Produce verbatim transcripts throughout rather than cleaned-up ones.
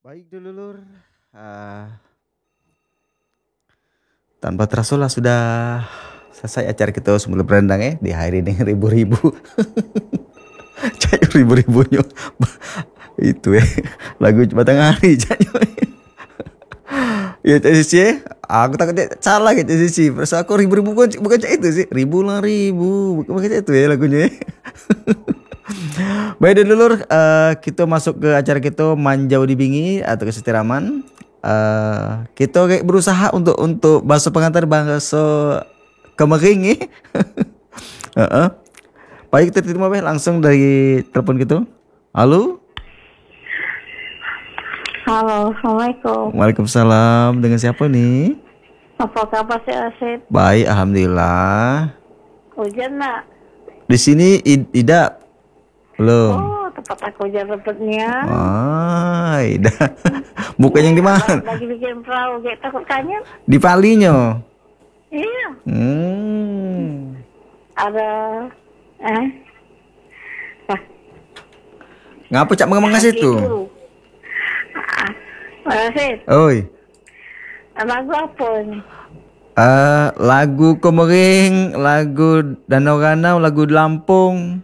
Baik dulu lur, Ah, tanpa terasa lah sudah selesai acara kita semula berendang eh diakhiri dengan ribu-ribu cair ribu-ribunya itu eh lagu batang hari cair ya Cak Sisi eh aku takut dia salah ke Cak Sisi perasa aku ribu-ribu bukan, bukan Cak itu sih ribu lah ribu bukan, bukan Cak itu ya lagunya eh. Baik dulu lur, eh, kita masuk ke acara kita Manjau di Bingi atau Kesitiraman. Eh, kita kayak berusaha untuk untuk bahasa pengantar bahasa Kemering eh. Heeh. Baik kita terima beh langsung dari telepon kita. Halo. Halo, Assalamualaikum. Waalaikumsalam. Dengan siapa nih? Apa kabar sih Asyid? Baik, alhamdulillah. Hujan nak? Di sini id- Ida belum. Oh, tempat aku hujan rebetnya. Ah, Ida. Bukan yang di mana? Lagi bikin perahu, kayak takut kanyut. Di Palinya. Iya, Hmm. ada eh. Wah, Ngapa cak mengemas itu? gitu. Ah, Asyid, Oi. lagu apa nih? Eh, lagu Komering, lagu Danau Ranau, lagu Lampung.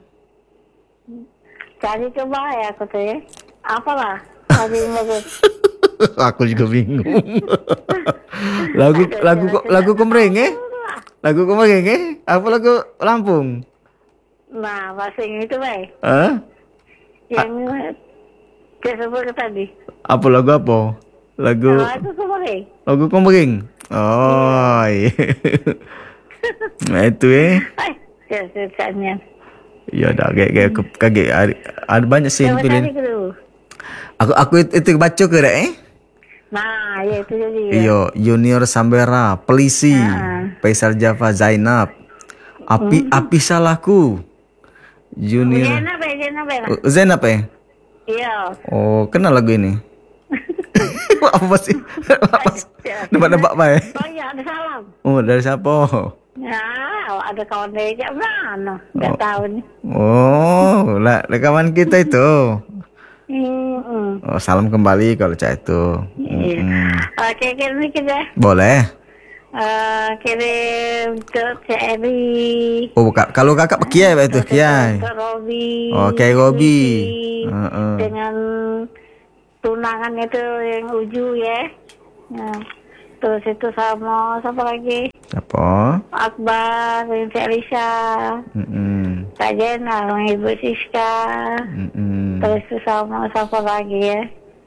Cari coba ya aku tuh ya. Apalah? Lagu yang bagus. Aku juga bingung. lagu lagu lagu Komering eh? Lagu Komering eh? Apa lagu Lampung? Nah, bahasa yang itu baik. Hah? Yang saya sebut tadi. Apa lagu apa? Lagu Lagu kemarin. lagu Komering. Oh, iya. Nah, itu eh. Hai, saya ceritanya. Ya dah kayak kayak aku kaget ada, ada banyak sih Coba pilih. cari dulu. Aku aku itu, itu baca ke dah eh? Nah, ya itu jadi. Ya. Iyo, Junior Sambera, Pelisi, Ah. Faisal Jaffa, Zainab, Api Api Salahku, Junior Zainab ya, Zainab ya. Oh, Zainab eh? Iya. Oh, kenal lagu ini? Apa sih? Apa? Nebak-nebak apa eh? Oh iya, ada salam. Oh, dari siapa? Ya, ada kawan dari jam mana? Nggak Oh. tahu nih. Oh, lah rekaman kita itu. Hmm, Oh, salam kembali kalau cak itu. iya. Mm-mm. Oke, kirim dikit ya. Boleh. Eh, kirim ke C R I. Oh, kak, kalau kakak Kiai apa itu Kiai? Ke Robi. Oh, Kiai Robi. Susi. Heeh. Dengan tunangan itu yang Uju ya. Nah, terus itu sama siapa lagi? Siapa? Akbar, Rinci Elisa, Mm-mm. Kak Jena, sama Ibu Siska. Mm-mm. Terus itu sama siapa lagi ya?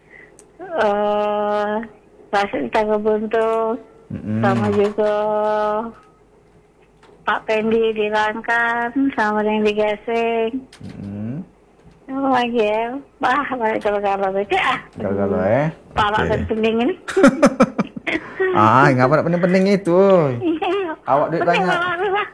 Eh, Rasul Tangga Buntu, Mm-mm. sama juga Pak Pendi di Langkan, sama yang di Gasing. Mm-mm. Apa lagi ya? Bah, balik kalau-kalau itu ah. Gagal eh. Palak Oke. dan pening ini. Ah, ngapa nak penting-penting itu? Awak duit Penting banyak. banget lah.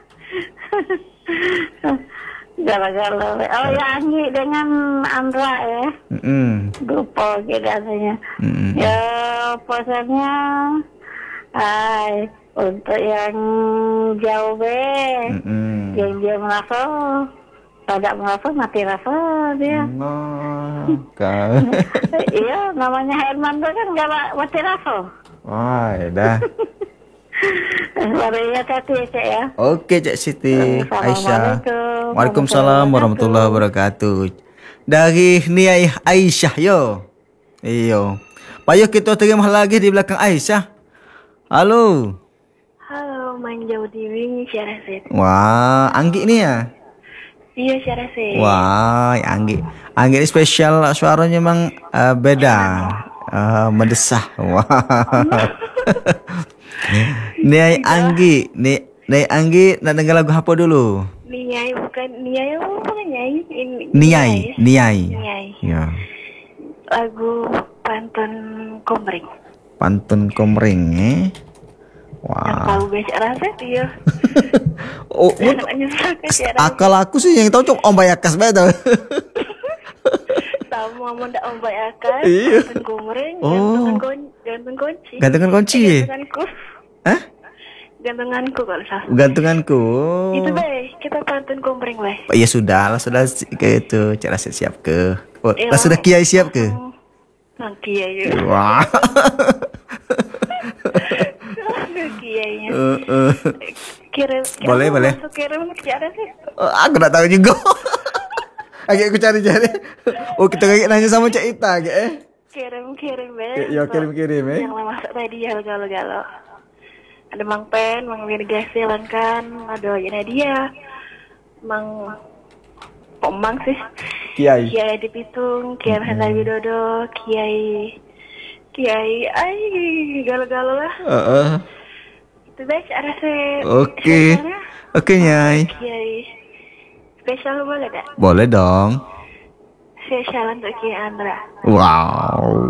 Galau-galau. Oh ya, Anggi dengan Andra ya. Mm-mm. Lupa gitu katanya. Mm-mm. Ya, pesannya, hai, untuk yang jauh be, Mm-mm. yang dia merasa, tidak merasa, mati rasa dia. Nah, kan. Iya, namanya Herman tuh kan gak mati rasa. Wah, ya dah. Baru ya tadi ya, Cek ya. Oke, Cak Siti, Aisyah. Assalamualaikum Waalaikumsalam warahmatullahi wabarakatuh. Dari Niai Aisyah yo. Iyo. Payah kita terima lagi di belakang Aisyah. Halo. Halo, Manjau Diwing, Syarasit. Wah, Anggi ni ya. Iya, Syarasit. Wah, Anggi. Anggi ni spesial suaranya memang uh, beda. Uh, mendesah. Wah. Niai Anggi, ni Niai Anggi nak dengar lagu apa dulu? Niai bukan Niai, oh, bukan Niai. Ini- Niai, Niai. Niai. Ya. Lagu Pantun Komering. Pantun Komering eh. Yang Wah. tahu gue Syarasit, iya. Oh, Saya nak nyesal ke Syarasit. akal aku sih yang tahu cuma Om Bayakas betul. Sama Munda Om Bayakan, Iya. Pantun Komering, Oh. gantungan kun- gantung kunci. Gantungan kunci. Eh, eh? Gantunganku. Hah? Gantunganku kalau salah. Gantunganku. Itu Oh. be, kita Pantun Komering be. Ya sudah lah, sudah si- ke itu cara siap ke. Oh, Eh, lah sudah Kiai siap ke? langsung- Nokia ya. Wah. Nokianya. Eh, eh. Kirim. Boleh, boleh. Masuk kirim cara sih. Oh, aku nggak tahu juga. Agak aku cari-cari. Oh, kita kayak nanya sama Cak Ita, agak eh. Kirim-kirim Ya, ya. ya, kirim-kirim, eh. Yang masuk tadi ya galau-galau. Ada Mang Pen, Mang Wirgasi kan, ada Yana dia, Mang Pomang sih. Kiai. Kiai di Pitung, Kiai Hendra Widodo, Kiai Kiai, ay galau-galau lah. Heeh. Itu baik ada se. Oke. Oke, Nyai. Kiai spesial boleh gak? Boleh dong. Spesial untuk Kiai Andra. Wow.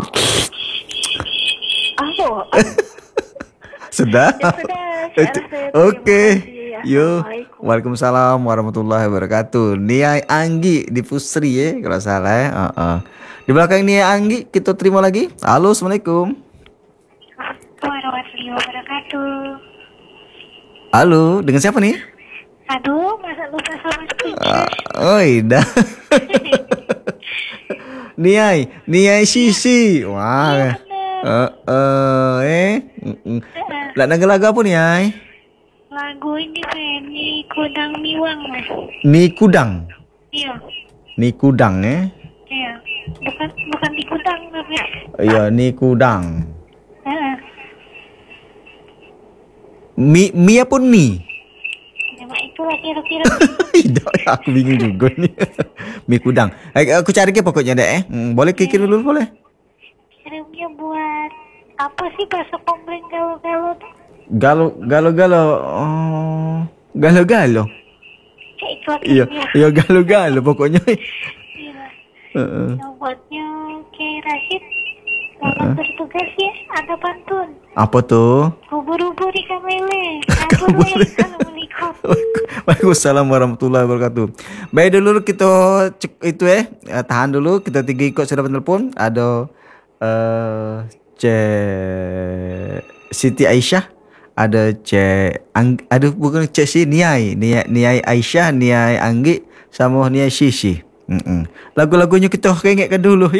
Apa? Sudah? Ya sudah, Oke. saya terima Oke. kasih. Yuk. Assalamualaikum. Waalaikumsalam warahmatullahi wabarakatuh. Niai Anggi di Pusri ya kalau salah ya. Heeh. Di belakang Niai Anggi kita terima lagi. Halo, Assalamualaikum. Warahmatullahi wabarakatuh. Halo, dengan siapa nih? Aduh, masa lupa sama speaker. Ah, oh, dah. Niai, Niai Sisi. Wah. Eh, eh, eh. Mm-mm. Lah lagu apa Niai? Lagu ini Feni Kudang Miwang mas. Ni Kudang. Iya, Ni Kudang eh. iya. Bukan bukan di Kudang tapi. Iya, Ni Kudang. Heeh. Mi Mi apa ni? Nama itulah kira-kira. Tidak, aku bingung juga nih. Mi Kudang. Eh, aku cari ke pokoknya deh eh. Hmm, boleh kikir dulu boleh? Kirimnya buat apa sih bahasa komplain galau-galau tuh? Galo galo galo. Oh, galo galo. Ya itu lah Iya, kirimnya. iya galo galo pokoknya. Iya. Heeh. Yang buatnya Kiai Rashid. Selamat bertugas ya, ada pantun. Apa tuh? Ubur-ubur ikan lele. Assalamualaikum. Waalaikumsalam warahmatullahi wabarakatuh. Baik dulu kita cek itu eh Eh, tahan dulu kita tiga ikut sudah telepon. Ada eh C Siti Aisyah, ada C Ang, ada bukan C si Niai, Niai, Niai Aisyah, Niai Anggi sama Niai Sisi. Mm-mm. Lagu-lagunya kita keingetkan dulu.